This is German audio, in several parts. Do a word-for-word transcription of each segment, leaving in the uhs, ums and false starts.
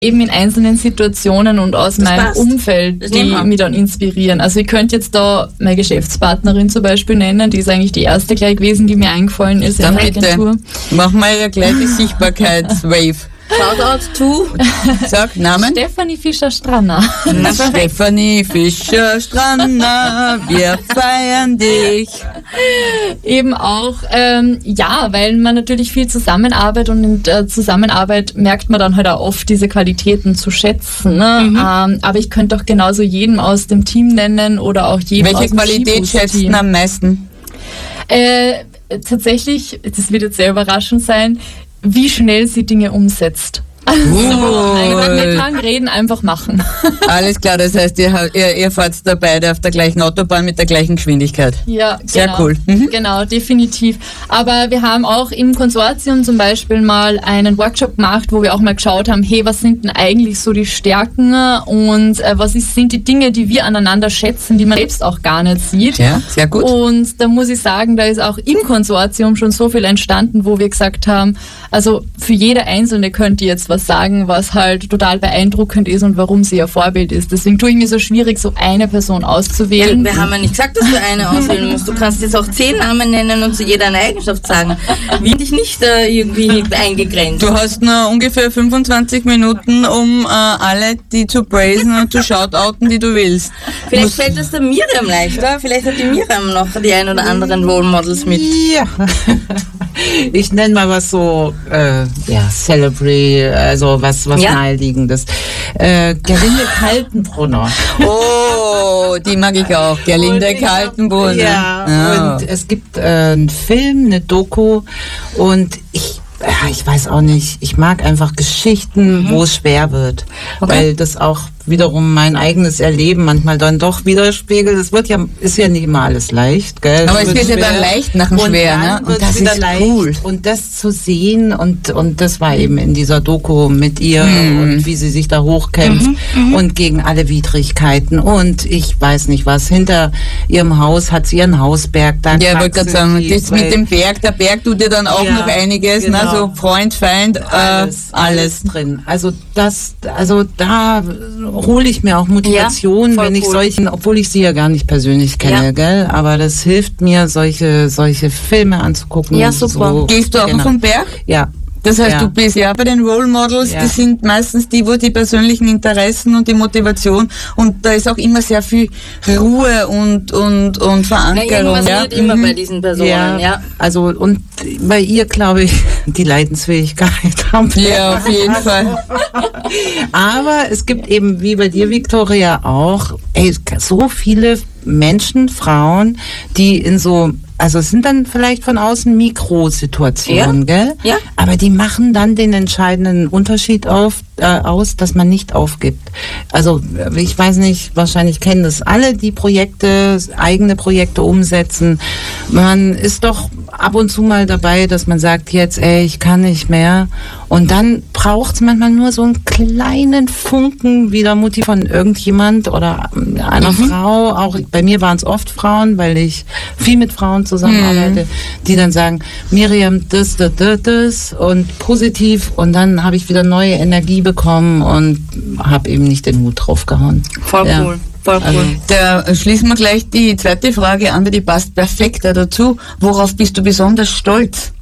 eben in einzelnen Situationen und aus das meinem passt. Umfeld, die mich dann inspirieren. Also ich könnte jetzt da meine Geschäftspartnerin zum Beispiel nennen, die ist eigentlich die erste gleich gewesen, die mir eingefallen ist in der Agentur. Machen wir ja gleich die Sichtbarkeitswave. Shoutout to, sag Namen. Stefanie Fischer-Stranner. Stefanie Fischer-Stranner, wir feiern dich. Eben auch, ähm, ja, weil man natürlich viel zusammenarbeitet und in der Zusammenarbeit merkt man dann halt auch oft diese Qualitäten zu schätzen. Ne? Mhm. Ähm, aber ich könnte auch genauso jeden aus dem Team nennen oder auch jeden Welche aus dem Qualität schätzt du am meisten? Äh, tatsächlich, das wird jetzt sehr überraschend sein, wie schnell sie Dinge umsetzt. Also, nicht lang reden, einfach machen. Alles klar, das heißt, ihr, ihr, ihr fahrt da beide auf der gleichen Autobahn mit der gleichen Geschwindigkeit. Ja, sehr genau, cool. Mhm. Genau, definitiv. Aber wir haben auch im Konsortium zum Beispiel mal einen Workshop gemacht, wo wir auch mal geschaut haben, hey, was sind denn eigentlich so die Stärken und äh, was ist, sind die Dinge, die wir aneinander schätzen, die man selbst auch gar nicht sieht. Ja, sehr gut. Und da muss ich sagen, da ist auch im Konsortium schon so viel entstanden, wo wir gesagt haben, also für jede Einzelne könnt ihr jetzt was sagen, was halt total beeindruckend ist und warum sie ihr Vorbild ist. Deswegen tue ich mir so schwierig, so eine Person auszuwählen. Wir haben ja nicht gesagt, dass du eine auswählen musst. Du kannst jetzt auch zehn Namen nennen und zu jeder eine Eigenschaft sagen. Wie dich nicht äh, irgendwie eingegrenzt. Du hast nur ungefähr fünfundzwanzig Minuten, um äh, alle die zu praisen und zu shoutouten, die du willst. Vielleicht Muss fällt es der Miriam leichter. Vielleicht hat die Miriam noch die ein oder anderen Role Models mit. Ja. Ich nenne mal was so, äh, ja, Celebrity, also was, was ja. Naheliegendes. Äh, Gerlinde Kaltenbrunner. Oh, die mag ich auch. Gerlinde Kaltenbrunner. Ja, ja, und es gibt äh, einen Film, eine Doku und ich Ja, ich weiß auch nicht. Ich mag einfach Geschichten, mhm. wo es schwer wird. Okay. Weil das auch wiederum mein eigenes Erleben manchmal dann doch widerspiegelt. Es wird ja, ist ja nicht immer alles leicht, gell? Aber es wird, es wird ja dann leicht nach dem Schwer, ne? Und das ist leicht. Cool. Und das zu sehen und, und das war eben in dieser Doku mit ihr mhm. und wie sie sich da hochkämpft mhm. und gegen alle Widrigkeiten und ich weiß nicht was. Hinter ihrem Haus hat sie ihren Hausberg. Da ja, ich wollte gerade sagen, das mit dem Berg, der Berg tut dir dann auch ja, noch einiges, genau. ne? So Freund, Feind, äh, alles, alles drin. Also das, also da hole ich mir auch Motivation, ja, wenn ich cool. solchen, obwohl ich sie ja gar nicht persönlich kenne, ja. gell? Aber das hilft mir, solche, solche Filme anzugucken. Ja, super. So, Gehst du auch genau. auf den Berg? Ja. Das heißt, ja. du bist ja bei den Role Models, ja. die sind meistens die, wo die persönlichen Interessen und die Motivation und da ist auch immer sehr viel Ruhe und, und, und Verankerung. Ja, irgendwas ja. wird immer mhm. bei diesen Personen, ja. ja. Also, und bei ihr, glaube ich, die Leidensfähigkeit haben wir. Ja, auf jeden Fall. Aber es gibt eben, wie bei dir, Victoria, auch, ey, so viele Menschen, Frauen, die in so, also es sind dann vielleicht von außen Mikrosituationen, ja. gell? Ja. Aber die machen dann den entscheidenden Unterschied auf, äh, aus, dass man nicht aufgibt. Also ich weiß nicht, wahrscheinlich kennen das alle, die Projekte, eigene Projekte umsetzen. Man ist doch ab und zu mal dabei, dass man sagt, jetzt, ey, ich kann nicht mehr. Und dann braucht es manchmal nur so einen kleinen Funken wieder Motiv von irgendjemand oder einer mhm. Frau. Auch bei mir waren es oft Frauen, weil ich viel mit Frauen zusammenarbeite, mhm. die dann sagen, Miriam, das, das, das, das und positiv. Und dann habe ich wieder neue Energie bekommen und habe eben nicht den Hut draufgehauen. Voll ja. cool. Voll cool. Also, da schließen wir gleich die zweite Frage an, die passt perfekt dazu. Worauf bist du besonders stolz?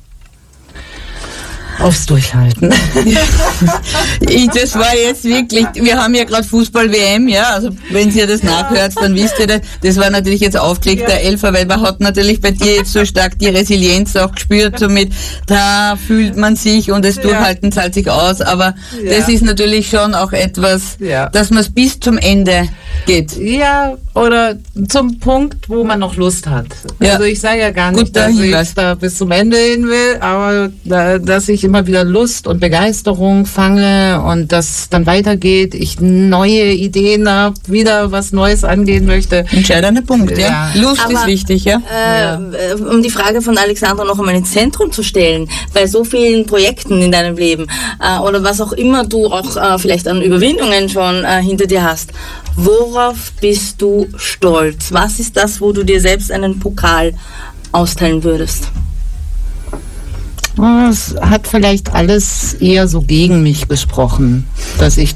Aufs Durchhalten. ich, das war jetzt wirklich, wir haben ja gerade Fußball-W M, ja, also wenn ihr das nachhört, dann wisst ihr das, das war natürlich jetzt aufgelegter ja. Elfer, weil man hat natürlich bei dir jetzt so stark die Resilienz auch gespürt, somit da fühlt man sich und das ja. Durchhalten zahlt sich aus, aber ja. das ist natürlich schon auch etwas, ja. dass man es bis zum Ende geht. Ja, oder zum Punkt, wo man noch Lust hat. Ja. Also ich sage ja gar nicht, Gut, dass ich da bis zum Ende hin will, aber da, dass ich immer wieder Lust und Begeisterung fange und das dann weitergeht, ich neue Ideen habe, wieder was Neues angehen möchte. Entscheidender Punkt, ja. ja. Lust aber, ist wichtig, ja? Äh, ja. Um die Frage von Alexandra noch einmal ins Zentrum zu stellen, bei so vielen Projekten in deinem Leben äh, oder was auch immer du auch äh, vielleicht an Überwindungen schon äh, hinter dir hast, worauf bist du stolz? Was ist das, wo du dir selbst einen Pokal austeilen würdest? Es hat vielleicht alles eher so gegen mich gesprochen, dass ich